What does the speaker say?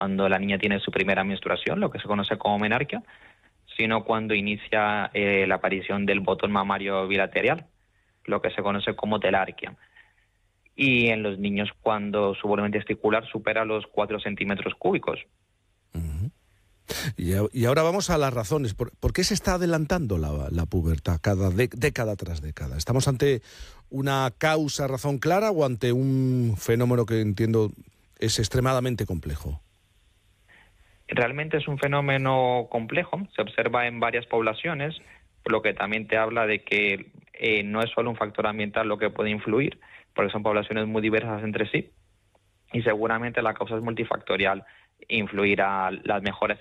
cuando la niña tiene su primera menstruación, lo que se conoce como menarquia, sino cuando inicia la aparición del botón mamario bilateral, lo que se conoce como telarquia. Y en los niños cuando su volumen testicular supera los 4 centímetros cúbicos. Uh-huh. Y ahora vamos a las razones. ¿Por qué se está adelantando la pubertad década tras década? ¿Estamos ante una causa, razón clara o ante un fenómeno que entiendo es extremadamente complejo? Realmente es un fenómeno complejo, se observa en varias poblaciones, por lo que también te habla de que no es solo un factor ambiental lo que puede influir, porque son poblaciones muy diversas entre sí, y seguramente la causa es multifactorial. Influirá las mejores